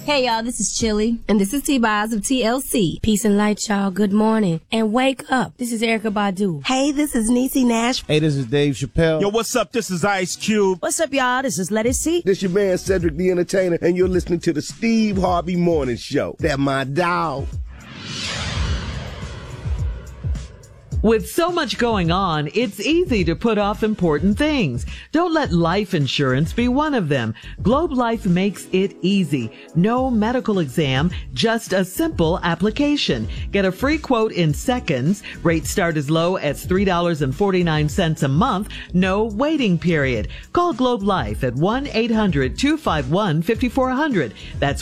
Hey, y'all, this is Chili. And this is T-Boz of TLC. Peace and light, y'all. Good morning. And wake up. This is Erykah Badu. Hey, this is Niecy Nash. Hey, this is Dave Chappelle. Yo, what's up? This is Ice Cube. What's up, y'all? This is Let It See. This your man, Cedric the Entertainer, and you're listening to the Steve Harvey Morning Show. That my dog. With so much going on, it's easy to put off important things. Don't let life insurance be one of them. Globe Life makes it easy. No medical exam, just a simple application. Get a free quote in seconds. Rates start as low as $3.49 a month. No waiting period. Call Globe Life at 1-800-251-5400. That's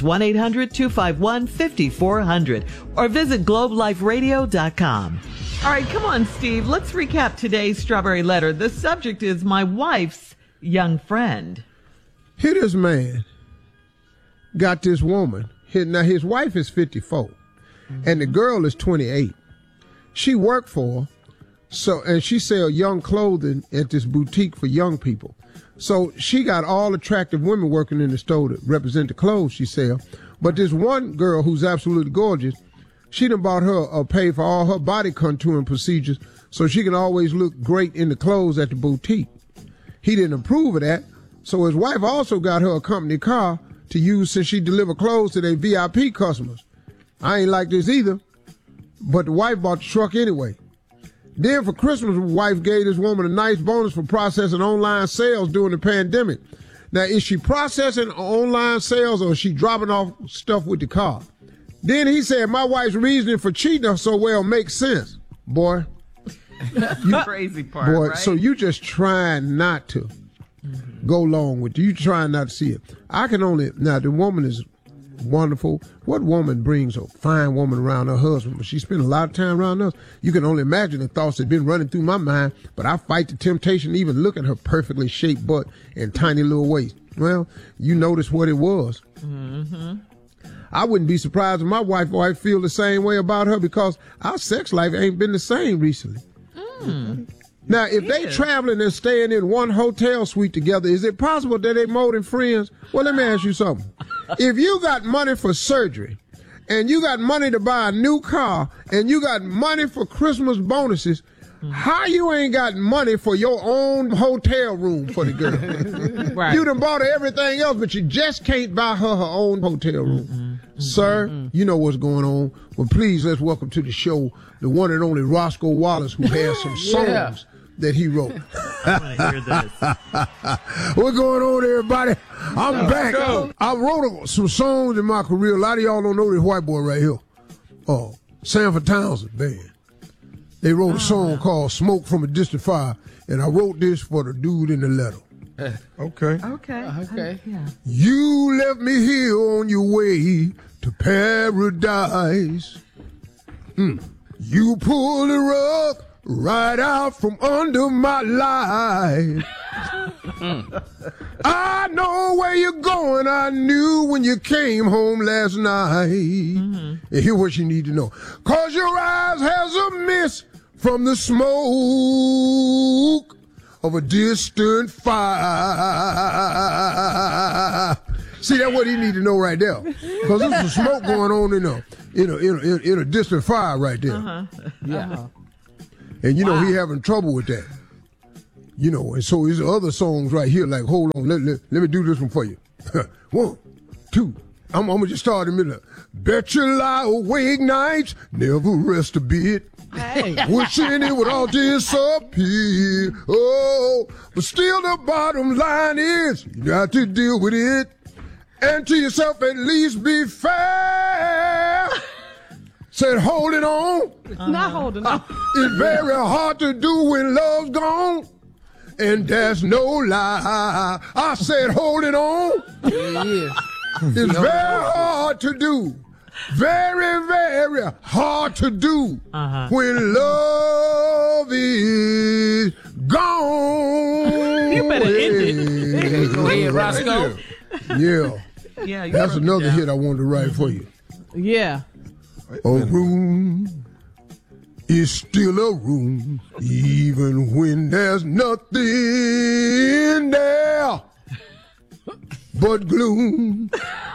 1-800-251-5400. Or visit globeliferadio.com. All right, come on, Steve. Let's recap today's Strawberry Letter. The subject is my wife's young friend. Here this man got this woman. Now, his wife is 54, and the girl is 28. She worked for her, and she sell young clothing at this boutique for young people. So she got all attractive women working in the store that represent the clothes she sell. But this one girl who's absolutely gorgeous, she done bought her paid for all her body contouring procedures so she can always look great in the clothes at the boutique. He didn't approve of that, so his wife also got her a company car to use since she deliver clothes to their VIP customers. I ain't like this either, but the wife bought the truck anyway. Then for Christmas, the wife gave this woman a nice bonus for processing online sales during the pandemic. Now, is she processing online sales or is she dropping off stuff with the car? Then he said, my wife's reasoning for cheating her so well makes sense. Boy. Crazy part, boy, right? So you just trying not to go along with it. You trying not to see it. Now the woman is wonderful. What woman brings a fine woman around her husband? But she spent a lot of time around us. You can only imagine the thoughts that have been running through my mind, but I fight the temptation to even look at her perfectly shaped butt and tiny little waist. Well, you notice what it was. Mm-hmm. I wouldn't be surprised if my wife feel the same way about her because our sex life ain't been the same recently. Now, if they traveling and staying in one hotel suite together, is it possible that they more than friends? Well, let me ask you something. If you got money for surgery and you got money to buy a new car and you got money for Christmas bonuses, how you ain't got money for your own hotel room for the girl? Right. You done bought her everything else, but you just can't buy her own hotel room. Sir, you know what's going on. Well, please, let's welcome to the show the one and only Roscoe Wallace, who has some songs that he wrote. I want to hear this. What's going on, everybody? I'm back. I wrote some songs in my career. A lot of y'all don't know this white boy right here. Sanford Townsend Band. They wrote a song called Smoke from a Distant Fire, and I wrote this for the dude in the letter. Okay. Yeah. You left me here on your way to paradise. You pulled the rug right out from under my life. I know where you're going. I knew when you came home last night. And here's what you need to know. 'Cause your eyes has a mist from the smoke of a distant fire. See, that's what he need to know right there. 'Cause there's some smoke going on in a distant fire right there. And you know, he having trouble with that. You know, and so his other songs right here, like, hold on, let me do this one for you. 1, 2, I'm gonna just start in the middle. Bet you lie awake nights, never rest a bit. Hey. Wishing it would all disappear. Oh, but still the bottom line is you got to deal with it. And to yourself at least be fair. Said holding on. Not holding on. It's very hard to do when love's gone. And that's no lie. I said holding on. Yeah. It's very hard to do. Very, very hard to do when love is gone. You better end it. Go ahead, Roscoe. Yeah. Yeah, that's another hit I wanted to write for you. Yeah. A room is still a room, even when there's nothing there but gloom.